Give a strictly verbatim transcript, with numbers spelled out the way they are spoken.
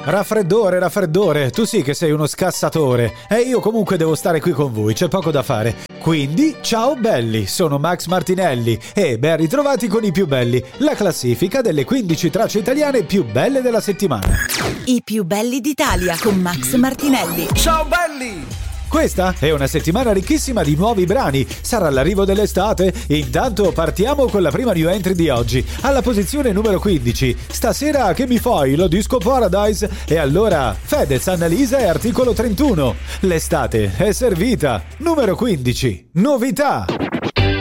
Raffreddore, raffreddore, tu sì che sei uno scassatore. E io comunque devo stare qui con voi, c'è poco da fare. Quindi, ciao belli, sono Max Martinelli e ben ritrovati con i più belli, la classifica delle quindici tracce italiane più belle della settimana. I più belli d'Italia con Max Martinelli. Ciao belli! Questa è una settimana ricchissima di nuovi brani, sarà l'arrivo dell'estate. Intanto partiamo con la prima new entry di oggi, alla posizione numero quindici. Stasera che mi fai? La Disco Paradise? E allora Fedez, Annalisa e Articolo trentuno. L'estate è servita. Numero quindici. Novità.